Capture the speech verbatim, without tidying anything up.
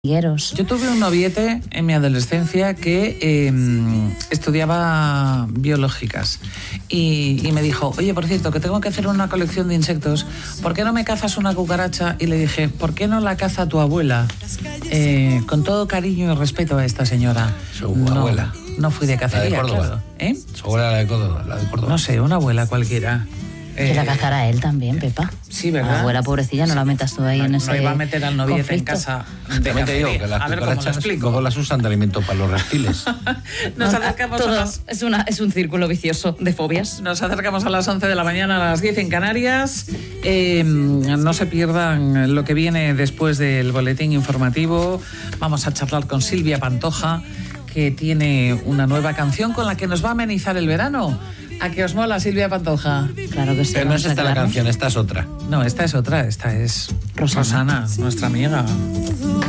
Yo tuve un noviete en mi adolescencia que eh, estudiaba biológicas y, y me dijo, oye, por cierto, que tengo que hacer una colección de insectos, ¿por qué no me cazas una cucaracha? Y le dije, ¿por qué no la caza tu abuela? Eh, con todo cariño y respeto a esta señora. Su no, abuela. No fui de cacería, la de Córdoba. claro. ¿Eh? Su abuela la de Córdoba, la de Córdoba. No sé, una abuela cualquiera. Que Eh, la cazara él también, Pepa. Sí, ¿verdad? A la abuela pobrecilla, no Sí. la metas tú ahí no, en ese No iba a meter al noviete conflicto. en casa de También te digo cacería. que las A ver cómo lo cucarachas explico. luego las usan de alimento para los reptiles. Nos Ah, acercamos todo a las... es, una, es un círculo vicioso de fobias. Nos acercamos a las once de la mañana, a las diez en Canarias. Eh, no se pierdan lo que viene después del boletín informativo. Vamos a charlar con Silvia Pantoja, que tiene una nueva canción con la que nos va a amenizar el verano. ¿A qué os mola, Silvia Pantoja? Claro que sí. Pero no vamos es a esta la aclararnos. canción, esta es otra. No, esta es otra, esta es Rosana. Rosana, nuestra amiga.